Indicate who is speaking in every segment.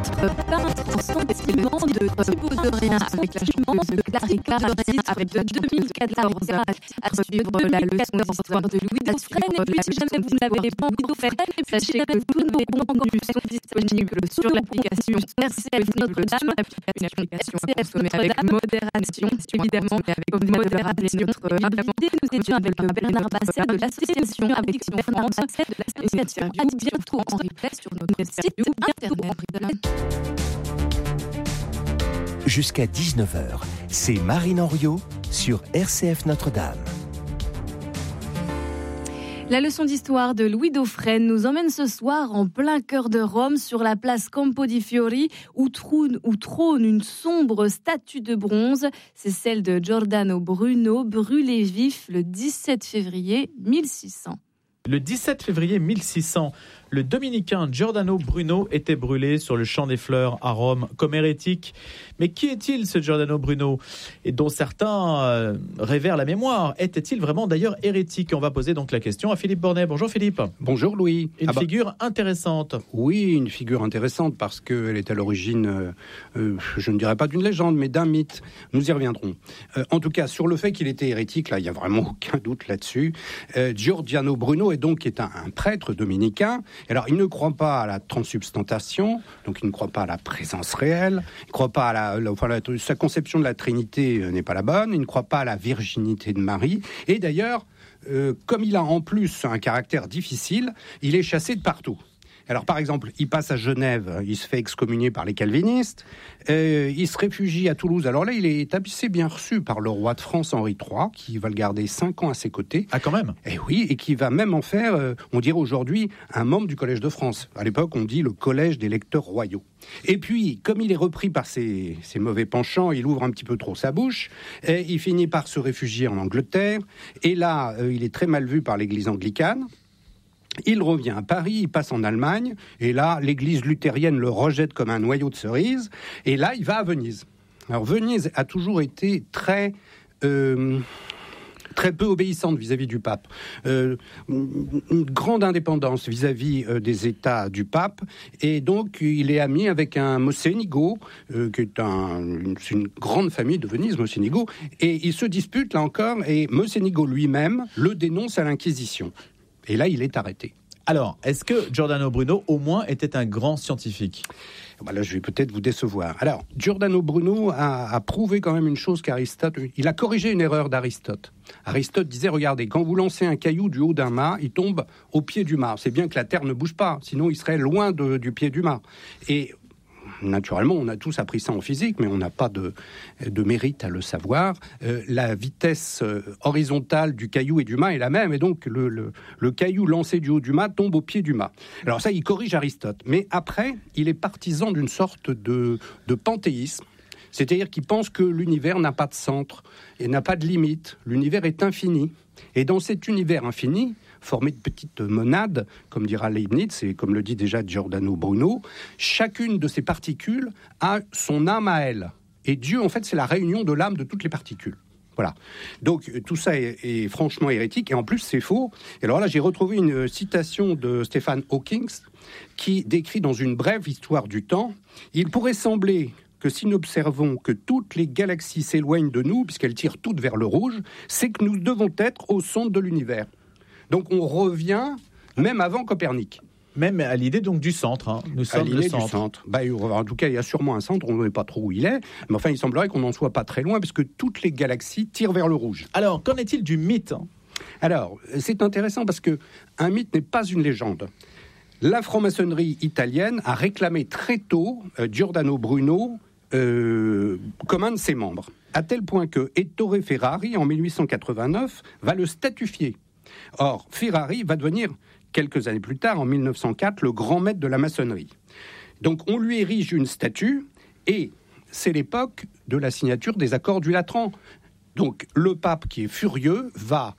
Speaker 1: peintre en sentiment de Thibaut de Rien avec la chanteuse Claire Caracis avec de 2014 à suivre la leçon d'histoire de Louis Dauphren. Et puis si jamais vous n'avez pas envie de faire, sachez que tous nos contenus sont disponibles sur l'application RCF Notre-Dame, une application à consommer avec modération, évidemment, mais avec modération. Invité, nous étions avec Bernard Basset de l'association Affection France, de l'association à bientôt en replay sur notre site internet.
Speaker 2: Jusqu'à 19h, c'est Marine Henriot sur RCF Notre-Dame.
Speaker 1: La leçon d'histoire de Louis Dauphren nous emmène ce soir en plein cœur de Rome, sur la place Campo di Fiori, où trône une sombre statue de bronze. C'est celle de Giordano Bruno, brûlée vif le 17 février 1600.
Speaker 3: Le 17 février 1600, le dominicain Giordano Bruno était brûlé sur le champ des fleurs à Rome comme hérétique. Mais qui est-il, ce Giordano Bruno, et dont certains révèrent la mémoire? Était-il vraiment d'ailleurs hérétique? On va poser donc la question à Philippe Bornet. Bonjour Philippe.
Speaker 4: Bonjour Louis.
Speaker 3: Une figure intéressante.
Speaker 4: Oui, une figure intéressante parce qu'elle est à l'origine, je ne dirais pas d'une légende, mais d'un mythe. Nous y reviendrons. En tout cas, sur le fait qu'il était hérétique, là, il n'y a vraiment aucun doute là-dessus. Giordano Bruno est un prêtre dominicain. Alors, il ne croit pas à la transsubstantiation, donc il ne croit pas à la présence réelle, il ne croit pas à sa conception de la Trinité n'est pas la bonne, il ne croit pas à la virginité de Marie, et d'ailleurs, comme il a en plus un caractère difficile, il est chassé de partout. Alors, par exemple, il passe à Genève, il se fait excommunier par les calvinistes, il se réfugie à Toulouse. Alors là, il est assez bien reçu par le roi de France, Henri III, qui va le garder 5 ans à ses côtés.
Speaker 3: Ah, quand même.
Speaker 4: Et oui, et qui va même en faire, on dirait aujourd'hui, un membre du Collège de France. À l'époque, on dit le Collège des lecteurs royaux. Et puis, comme il est repris par ses mauvais penchants, il ouvre un petit peu trop sa bouche, et il finit par se réfugier en Angleterre. Et là, il est très mal vu par l'Église anglicane. Il revient à Paris, il passe en Allemagne, et là, l'église luthérienne le rejette comme un noyau de cerise, et là, il va à Venise. Alors, Venise a toujours été très peu obéissante vis-à-vis du pape. Une grande indépendance vis-à-vis des États du pape, et donc, il est ami avec un Mocenigo, qui est c'est une grande famille de Venise, Mocenigo, et ils se disputent, là encore, et Mocenigo lui-même le dénonce à l'Inquisition. Et là, il est arrêté.
Speaker 3: Alors, est-ce que Giordano Bruno, au moins, était un grand scientifique?
Speaker 4: Là, je vais peut-être vous décevoir. Alors, Giordano Bruno a prouvé quand même une chose qu'Aristote... Il a corrigé une erreur d'Aristote. Aristote disait, regardez, quand vous lancez un caillou du haut d'un mât, il tombe au pied du mât. C'est bien que la terre ne bouge pas, sinon il serait loin du pied du mât. Et... naturellement, on a tous appris ça en physique, mais on n'a pas de mérite à le savoir. La vitesse horizontale du caillou et du mât est la même, et donc le caillou lancé du haut du mât tombe au pied du mât. Alors ça, il corrige Aristote. Mais après, il est partisan d'une sorte de panthéisme, c'est-à-dire qu'il pense que l'univers n'a pas de centre et n'a pas de limite. L'univers est infini. Et dans cet univers infini, formé de petites monades, comme dira Leibniz, et comme le dit déjà Giordano Bruno, chacune de ces particules a son âme à elle. Et Dieu, en fait, c'est la réunion de l'âme de toutes les particules. Voilà. Donc, tout ça est franchement hérétique, et en plus, c'est faux. Et alors là, j'ai retrouvé une citation de Stephen Hawking, qui décrit dans une brève histoire du temps, « Il pourrait sembler que si nous observons que toutes les galaxies s'éloignent de nous, puisqu'elles tirent toutes vers le rouge, c'est que nous devons être au centre de l'univers. » Donc on revient même avant Copernic.
Speaker 3: Même à l'idée donc du centre. Hein. Nous sommes le centre. Du centre.
Speaker 4: En tout cas, il y a sûrement un centre, on ne sait pas trop où il est. Mais enfin, il semblerait qu'on n'en soit pas très loin, parce que toutes les galaxies tirent vers le rouge.
Speaker 3: Alors, qu'en est-il du mythe?
Speaker 4: Alors, c'est intéressant parce qu'un mythe n'est pas une légende. La franc-maçonnerie italienne a réclamé très tôt Giordano Bruno comme un de ses membres. À tel point que Ettore Ferrari, en 1889, va le statufier. Or, Ferrari va devenir, quelques années plus tard, en 1904, le grand maître de la maçonnerie. Donc, on lui érige une statue, et c'est l'époque de la signature des accords du Latran. Donc, le pape, qui est furieux, va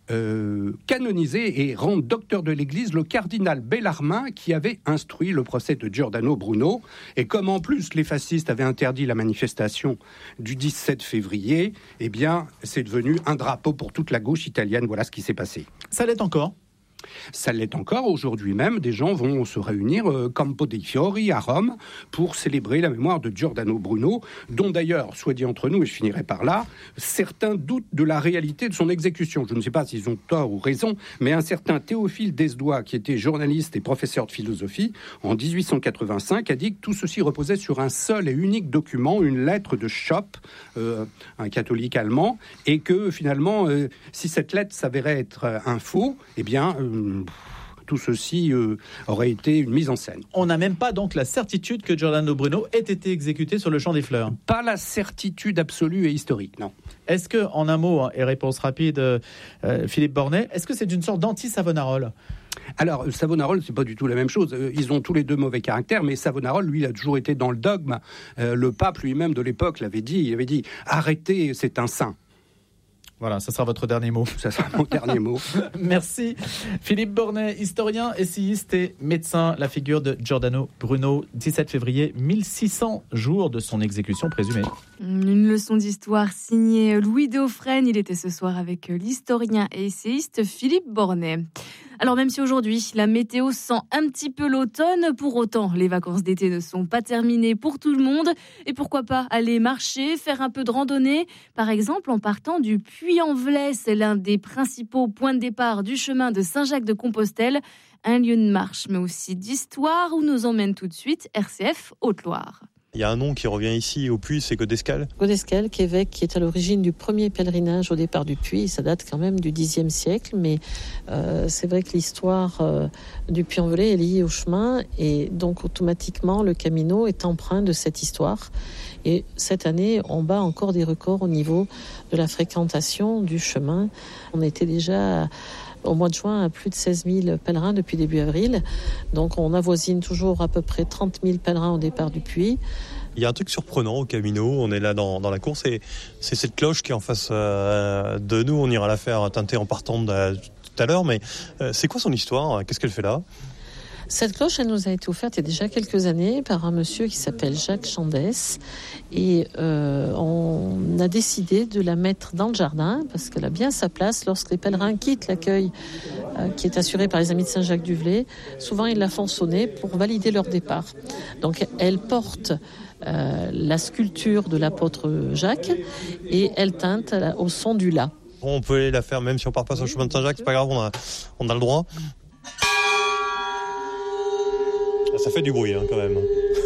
Speaker 4: canoniser et rendre docteur de l'Église le cardinal Bellarmin, qui avait instruit le procès de Giordano Bruno. Et comme en plus les fascistes avaient interdit la manifestation du 17 février, eh bien c'est devenu un drapeau pour toute la gauche italienne. Voilà ce qui s'est passé.
Speaker 3: Ça l'est encore?
Speaker 4: Ça l'est encore. Aujourd'hui même, des gens vont se réunir Campo dei Fiori à Rome pour célébrer la mémoire de Giordano Bruno, dont d'ailleurs, soit dit entre nous, et je finirai par là, certains doutent de la réalité de son exécution. Je ne sais pas s'ils ont tort ou raison, mais un certain Théophile Desdois, qui était journaliste et professeur de philosophie, en 1885, a dit que tout ceci reposait sur un seul et unique document, une lettre de Schopp, un catholique allemand, et que finalement, si cette lettre s'avérait être un faux, eh bien... tout ceci aurait été une mise en scène.
Speaker 3: On n'a même pas donc la certitude que Giordano Bruno ait été exécuté sur le Champ des Fleurs.
Speaker 4: Pas la certitude absolue et historique, non.
Speaker 3: Est-ce que, en un mot, et réponse rapide, Philippe Bornet, est-ce que c'est une sorte d'anti-Savonarole ?
Speaker 4: Alors, Savonarole, c'est pas du tout la même chose. Ils ont tous les deux mauvais caractères, mais Savonarole, lui, il a toujours été dans le dogme. Le pape lui-même de l'époque l'avait dit. Il avait dit « Arrêtez, c'est un saint ».
Speaker 3: Voilà, ça sera votre dernier mot.
Speaker 4: Ça sera mon dernier mot.
Speaker 3: Merci. Philippe Bornet, historien, essayiste et médecin. La figure de Giordano Bruno, 17 février, 1600 jours de son exécution présumée.
Speaker 1: Une leçon d'histoire signée Louis Dauphren. Il était ce soir avec l'historien et essayiste Philippe Bornet. Alors même si aujourd'hui la météo sent un petit peu l'automne, pour autant les vacances d'été ne sont pas terminées pour tout le monde. Et pourquoi pas aller marcher, faire un peu de randonnée, par exemple en partant du Puy-en-Velay. C'est l'un des principaux points de départ du chemin de Saint-Jacques-de-Compostelle. Un lieu de marche mais aussi d'histoire où nous emmène tout de suite RCF Haute-Loire.
Speaker 5: Il y a un nom qui revient ici au Puy, c'est Godescal.
Speaker 6: Godescal, évêque qui est à l'origine du premier pèlerinage au départ du Puy. Ça date quand même du Xe siècle, mais c'est vrai que l'histoire du Puy-en-Velay est liée au chemin et donc automatiquement le Camino est empreint de cette histoire. Et cette année, on bat encore des records au niveau de la fréquentation du chemin. On était déjà au mois de juin à plus de 16 000 pèlerins depuis début avril. Donc on avoisine toujours à peu près 30 000 pèlerins au départ du Puy.
Speaker 5: Il y a un truc surprenant au Camino, on est là dans la course et c'est cette cloche qui est en face de nous. On ira la faire teinter en partant tout à l'heure, mais c'est quoi son histoire ? Qu'est-ce qu'elle fait là ?
Speaker 6: Cette cloche, elle nous a été offerte il y a déjà quelques années par un monsieur qui s'appelle Jacques Chandès. Et on a décidé de la mettre dans le jardin parce qu'elle a bien sa place. Lorsque les pèlerins quittent l'accueil qui est assuré par les Amis de Saint-Jacques-du-Velay, souvent ils la font sonner pour valider leur départ. Donc elle porte la sculpture de l'apôtre Jacques et elle teinte au son du la.
Speaker 5: On peut aller la faire même si on part pas sur le chemin de Saint-Jacques, c'est pas grave, on a le droit. Ça fait du bruit quand même.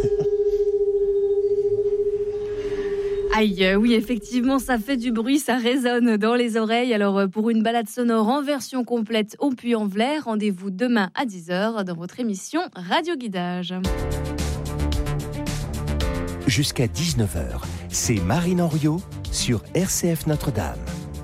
Speaker 1: Aïe, oui, effectivement, ça fait du bruit, ça résonne dans les oreilles. Alors, pour une balade sonore en version complète au Puy-en-Velay, rendez-vous demain à 10h dans votre émission Radio Guidage.
Speaker 2: Jusqu'à 19h, c'est Marine Henriot sur RCF Notre-Dame.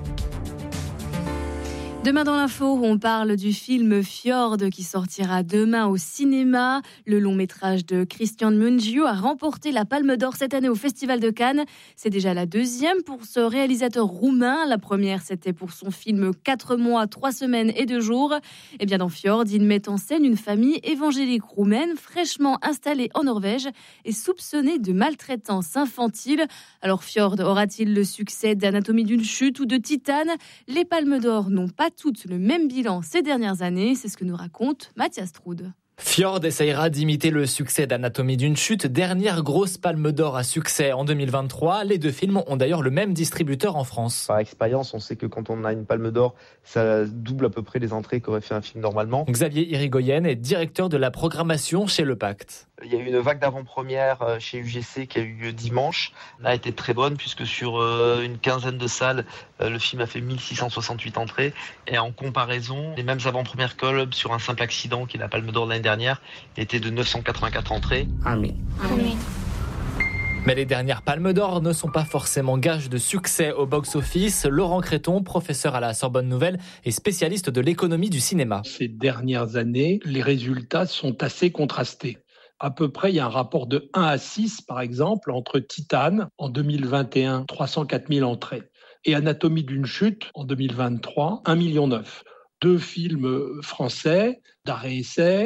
Speaker 1: Demain dans l'info, on parle du film Fjord qui sortira demain au cinéma. Le long métrage de Christian Mungiu a remporté la Palme d'Or cette année au Festival de Cannes. C'est déjà la deuxième pour ce réalisateur roumain. La première, c'était pour son film 4 mois, 3 semaines et 2 jours. Et bien dans Fjord, il met en scène une famille évangélique roumaine fraîchement installée en Norvège et soupçonnée de maltraitance infantile. Alors Fjord aura-t-il le succès d'Anatomie d'une chute ou de Titane ? Les Palmes d'Or n'ont pas toutes le même bilan ces dernières années, c'est ce que nous raconte Mathias Troud.
Speaker 7: Fjord essayera d'imiter le succès d'Anatomie d'une chute, dernière grosse palme d'or à succès en 2023. Les deux films ont d'ailleurs le même distributeur en France.
Speaker 8: Par expérience, on sait que quand on a une palme d'or, ça double à peu près les entrées qu'aurait fait un film normalement.
Speaker 7: Xavier Irigoyen est directeur de la programmation chez Le Pacte.
Speaker 8: Il y a eu une vague d'avant-première chez UGC qui a eu lieu dimanche. Elle a été très bonne puisque sur une quinzaine de salles, le film a fait 1668 entrées. Et en comparaison, les mêmes avant-premières Kolb sur un simple accident qui est la Palme d'Or de l'année dernière étaient de 984 entrées.
Speaker 6: Amen.
Speaker 7: Mais les dernières Palmes d'Or ne sont pas forcément gages de succès au box-office. Laurent Créton, professeur à la Sorbonne Nouvelle et spécialiste de l'économie du cinéma.
Speaker 9: Ces dernières années, les résultats sont assez contrastés. À peu près, il y a un rapport de 1 à 6, par exemple, entre Titane, en 2021, 304 000 entrées, et Anatomie d'une chute, en 2023, 1,9 million. Deux films français, d'arrêt-essai,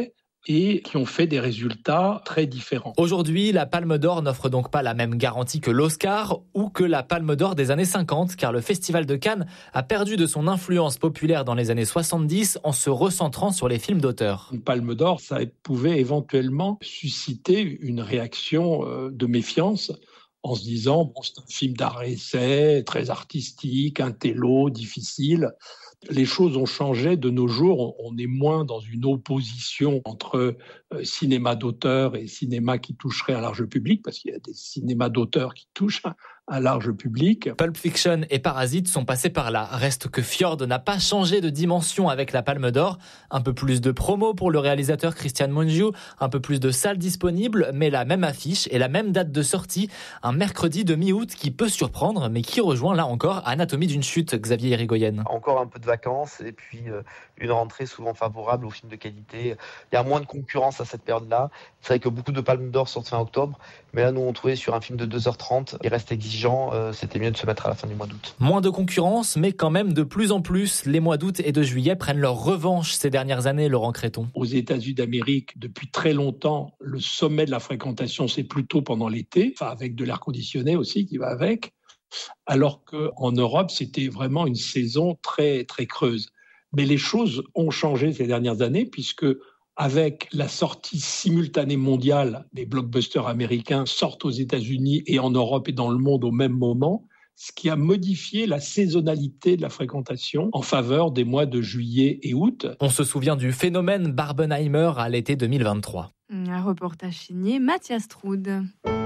Speaker 9: et qui ont fait des résultats très différents.
Speaker 7: Aujourd'hui, la Palme d'Or n'offre donc pas la même garantie que l'Oscar ou que la Palme d'Or des années 50, car le Festival de Cannes a perdu de son influence populaire dans les années 70 en se recentrant sur les films d'auteur.
Speaker 9: Une Palme d'Or, ça pouvait éventuellement susciter une réaction de méfiance en se disant c'est un film d'art-essai, très artistique, intello, difficile. Les choses ont changé de nos jours. On est moins dans une opposition entre cinéma d'auteur et cinéma qui toucherait un large public, parce qu'il y a des cinémas d'auteur qui touchent un large public.
Speaker 7: Pulp Fiction et Parasite sont passés par là. Reste que Fjord n'a pas changé de dimension avec la Palme d'Or. Un peu plus de promo pour le réalisateur Christian Mungiu, un peu plus de salles disponibles, mais la même affiche et la même date de sortie. Un mercredi de mi-août qui peut surprendre, mais qui rejoint là encore Anatomie d'une chute, Xavier Irigoyen.
Speaker 8: Encore un peu de vacances et puis une rentrée souvent favorable aux films de qualité. Il y a moins de concurrence à cette période-là. C'est vrai que beaucoup de Palmes d'Or sortent fin octobre, mais là nous on trouvait sur un film de 2h30, il reste exigeant, c'était mieux de se mettre à la fin du mois d'août.
Speaker 7: Moins de concurrence, mais quand même de plus en plus. Les mois d'août et de juillet prennent leur revanche ces dernières années, Laurent Créton.
Speaker 9: Aux États-Unis d'Amérique, depuis très longtemps, le sommet de la fréquentation, c'est plutôt pendant l'été, avec de l'air conditionné aussi qui va avec, alors qu'en Europe, c'était vraiment une saison très, très creuse. Mais les choses ont changé ces dernières années, puisque avec la sortie simultanée mondiale, les blockbusters américains sortent aux États-Unis et en Europe et dans le monde au même moment, ce qui a modifié la saisonnalité de la fréquentation en faveur des mois de juillet et août.
Speaker 7: On se souvient du phénomène Barbenheimer à l'été 2023.
Speaker 1: Un reportage signé Mathias Troud.